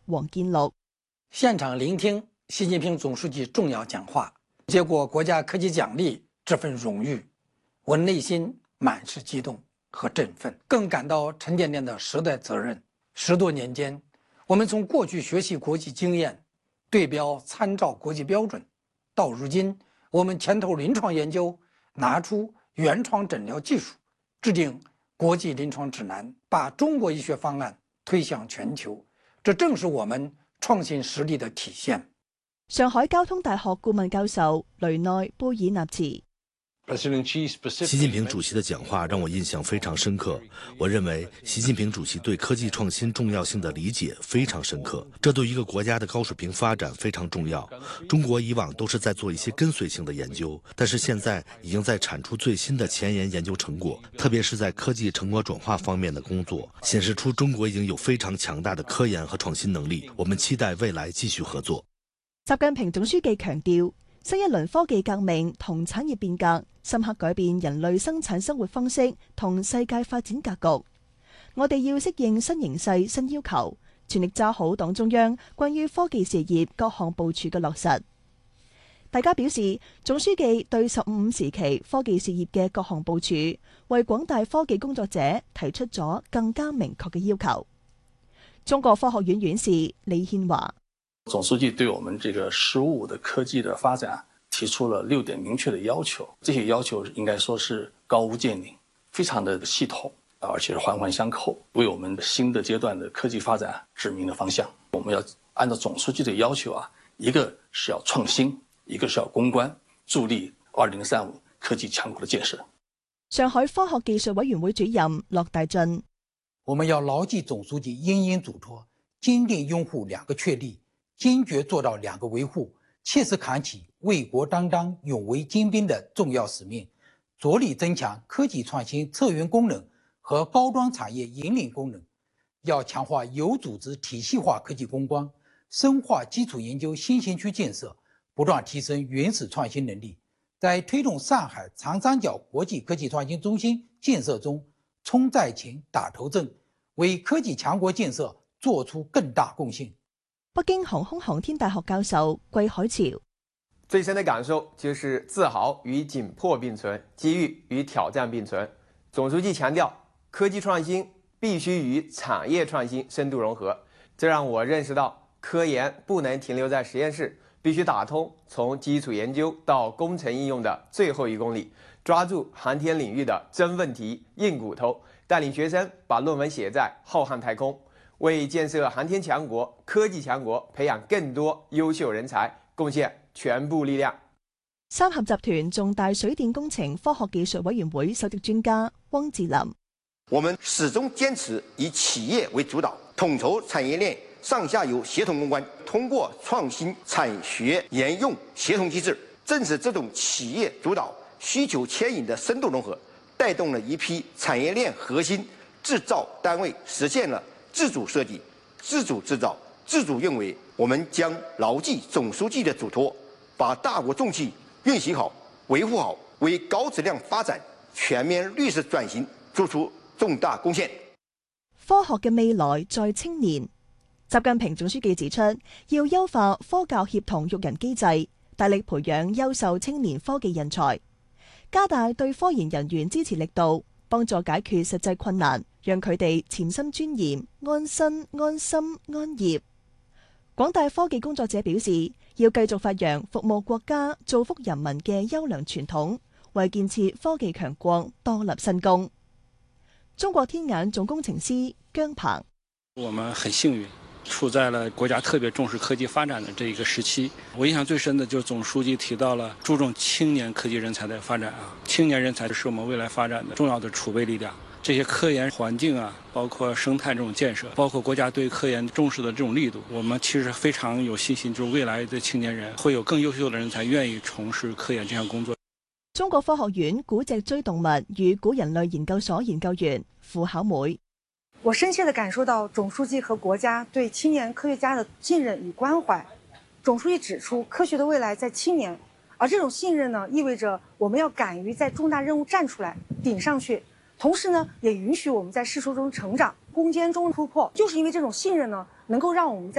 王建祿。 现场聆听习近平总书记重要讲话，接过国家科技奖励这份荣誉，我内心满是激动和振奋，更感到沉甸甸的时代责任。10多年间，我们从过去学习国际经验，对标参照国际标准，到如今我们牵头临床研究，拿出原创诊疗技术，制定国际临床指南，把中国医学方案推向全球，这正是我们創新實力的體現。 上海交通大學顧問教授雷內貝爾納茨。 習近平主席的講話讓我印象非常深刻。我認為習近平主席對科技創新重要性的理解非常深刻，這對一個國家的高水平發展非常重要。中國以往都是在做一些跟隨性的研究，但是現在已經在產出最新的前沿研究成果，特別是在科技成果轉化方面的工作，顯示出中國已經有非常強大的科研和創新能力。我們期待未來繼續合作。 習近平總書記強調，新一輪科技革命同產業變革深刻改變人類生產生活方式同世界發展格局。我哋要適應新形勢、新要求，全力抓好黨中央關於科技事業各項部署嘅落實。大家表示，總書記對15時期科技事業嘅各項部署，為廣大科技工作者提出咗更加明確嘅要求。中國科學院院士李憲華。 總書記對我們這個15的科技的發展提出了6點明確的要求，這些要求應該說是高屋建瓴，非常的系統，而且是環環相扣，為我們新的階段的科技發展指明了方向。我們要按照總書記的要求一個是要創新，一個是要攻關，助力2035科技強國的建設。 上海科學技術委員會主任駱大俊， 我們要牢記總書記殷殷囑託，堅定擁護2個確立，堅決做到2個維護，切實扛起為國擔當、勇為精兵的重要使命，着力增強科技創新策源功能和高端產業引領功能。要強化有組織體系化科技攻關，深化基礎研究新型區建設，不斷提升原始創新能力，在推動上海長三角國際科技創新中心建設中衝在前、打頭陣，為科技強國建設做出更大貢獻。 北京航空航天大學教授桂海潮， 最深的感受就是自豪與緊迫並存，機遇與挑戰並存。總書記強調，科技創新必須與產業創新深度融合，這讓我認識到，科研不能停留在實驗室，必須打通從基礎研究到工程應用的最後1公里，抓住航天領域的真問題、硬骨頭，帶領學生把論文寫在浩瀚太空，為建設航天強國、科技強國培養更多優秀人才貢獻全部力量。 三峽集團重大水電工程科學技術委員會首席專家汪志林， 我們始終堅持以企業為主導，統籌產業鏈上下游協同攻關，通過創新產學研用協同機制，正是這種企業主導、需求牽引的深度融合，帶動了一批產業鏈核心製造單位實現了自主設計、自主製造、自主運維。我們將牢記總書記的囑託，把大國重器運行好、維護好，為高質量發展、全面綠色轉型做出重大貢獻。 科學嘅未來在青年。習近平總書記指出，要優化科教協同育人機制，大力培養優秀青年科技人才，加大對科研人員支持力度，幫助解決實際困難，讓佢哋潛心鑽研、安身、安心、安業。廣大科技工作者表示，要繼續發揚服務國家、造福人民嘅優良傳統，為建設科技強國多立新功。中國天眼總工程師姜鵬， 我們很幸運處在了國家特別重視科技發展的這一個時期。我印象最深的就是總書記提到了注重青年科技人才的發展青年人才是我們未來發展的重要的儲備力量。這些科研環境包括生態這種建設，包括國家對科研重視的這種力度，我們其實非常有信心，就是未來的青年人會有更優秀的人才願意從事科研這項工作。 中國科學院古脊椎動物與古人類研究所研究員傅巧梅， 我深切地感受到總書記和國家對青年科學家的信任與關懷。總書記指出，科學的未來在青年，而這種信任呢，意味着我們要敢於在重大任務站出來，頂上去。同時呢，也允許我們在世俗中成長，攻堅中突破。就是因為這種信任呢，能夠讓我們在